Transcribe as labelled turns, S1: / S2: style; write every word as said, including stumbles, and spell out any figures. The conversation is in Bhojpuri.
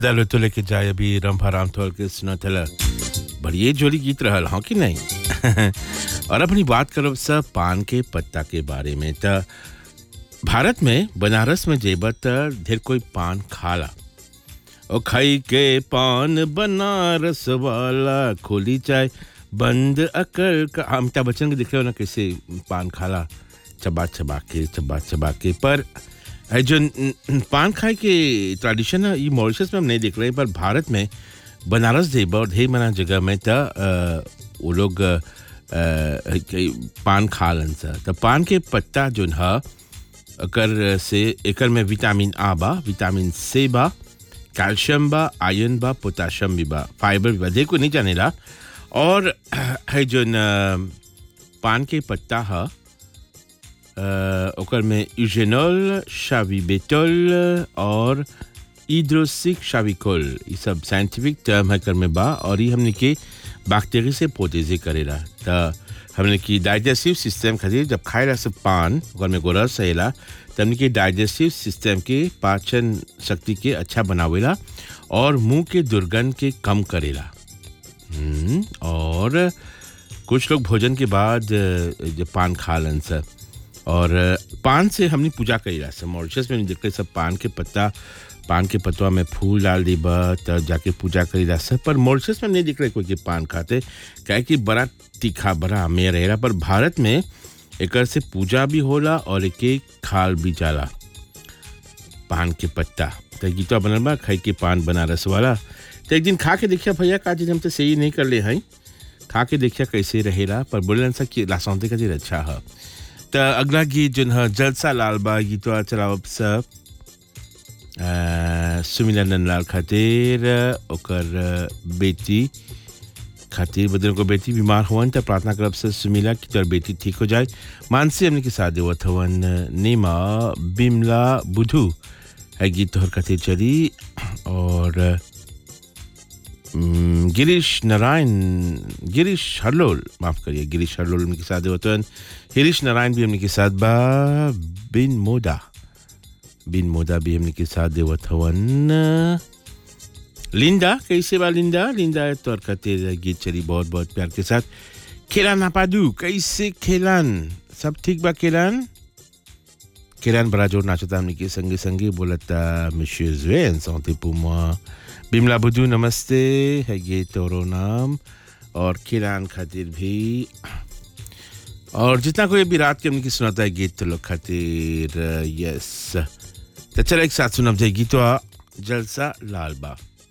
S1: दालो तो लेके जाए अभी रंभा राम थोल के सुना थला बढ़िया जोली गीत रहल हाँ कि नहीं और अपनी बात करो सब पान के पत्ता के बारे में त भारत में बनारस में जेबत ढेर कोई पान खाला और खाई के पान बनारस वाला खोली चाय बंद अकल का अमिताभ बच्चन के दिख रहे हो ना कैसे पान खाला चबा चबा के चबा चबा के पर है जो पान खाए के ट्रेडिशन है ये मॉरिशस में हम नहीं देख रहे पर भारत में बनारस जेब और ढेर मना जगह में त वो लोग पान खा लन सा तो पान के पत्ता जो है अकर से एकर में विटामिन आ बा विटामिन सी बा कैल्शियम बा आयरन बा पोटेशियम भी बा फाइबर भी बा देखो नहीं जानेला और है जो पान के पत्ता है ओकर में यूजेनॉल शाविबेटोल और हिड्रोक्सीशाविकोल ये सब साइंटिफिक टर्म है कर में बा और ये हमने के बैक्टीरिया से प्रोटेजे करेला त हमने की डाइजेस्टिव सिस्टम खातिर जब खाएला सब पान ओकर में गोरस रहेला त हमने के डाइजेस्टिव सिस्टम के पाचन शक्ति के अच्छा बनावेला और मुंह के दुर्गंध के कम करेला और कुछ लोग भोजन के बाद जब पान खा लन सा और पान से हमने पूजा करेला सब मॉरिशस में देख सब पान के पत्ता पान के पत्तवा में फूल डाल दीबा तब जाके पूजा करेला सब पर मॉरिशस में नहीं दिख रहे कोई के पान खाते काहे कि बड़ा तीखा बड़ा आमेर रहेला पर भारत में एकर से पूजा भी होला और एके खाल भी जाला पान के पत्ता तो गीतवा बनल बा खाई के पान बनारस वाला तो एक दिन खा के देखिया भैया का चीज हम तो सही नहीं कर ले हैं खा के देखिया कैसे रहेला पर बोलन सा कि लासौंते का चीज अच्छा है तो अगला गीत जो है जलसा लाल बा गीतवा चलाओ सब सुमिला नंदलाल खातिर ओकर बेटी खातिर बदन को बेटी बीमार हुआ तो प्रार्थना करब से सुमिला की तोर बेटी ठीक हो जाए मानसी हमने के साथ देवत हवन नीमा बिमला बुधू है गीत तोहर खातिर चली और गिरीश नारायण गिरीश हरलोल माफ करिए गिरीश हरलोल उनके साथ देवत हवन हिरीश नारायण भी हमने के साथ बा बिन मोदा बिन मोदा भी हमने के साथ देवत हवन लिंदा कैसे बा लिंदा लिंदा तोर खातिर गीत चली बहुत बहुत प्यार के साथ खेलान नापादू कैसे खेलान सब ठीक बा खेलान खेलान बड़ा जोर नाचता हमने के संगे संगे बोलता मिस्टर ज़वेन सांते पुमा बिमला बुद्धू नमस्ते है ये तोरो नाम और खेलान खातिर भी और जितना कोई भी रात के हमने की सुनाता है गीत तो लोग खातिर यस तो चलो एक साथ सुनब जाए गीतवा जलसा लाल बा